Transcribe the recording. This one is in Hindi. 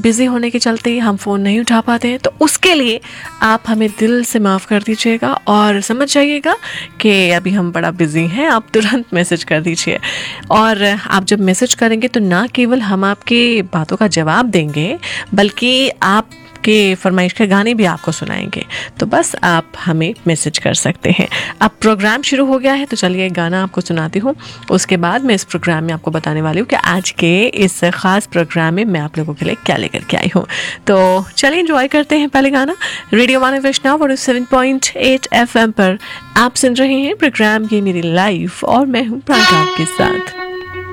बिज़ी होने के चलते हम फ़ोन नहीं उठा पाते हैं, तो उसके लिए आप हमें दिल से माफ़ कर दीजिएगा और समझ जाइएगा कि अभी हम बड़ा बिज़ी हैं। आप तुरंत मैसेज कर दीजिए, और आप जब मैसेज करेंगे तो ना केवल हम आपकी बातों का जवाब देंगे, बल्कि आप के फरमाइश के गाने भी आपको सुनाएंगे। तो बस आप हमें मैसेज कर सकते हैं। अब प्रोग्राम शुरू हो गया है, तो चलिए एक गाना आपको सुनाती हूँ। उसके बाद मैं इस प्रोग्राम में आपको बताने वाली हूँ कि आज के इस ख़ास प्रोग्राम में मैं आप लोगों के लिए क्या लेकर के आई हूँ। तो चलिए एंजॉय करते हैं पहले गाना। रेडियो मानव वैष्णव और 7.8 FM पर आप सुन रहे हैं प्रोग्राम ये मेरी लाइफ, और मैं हूँ प्रांता आपके साथ।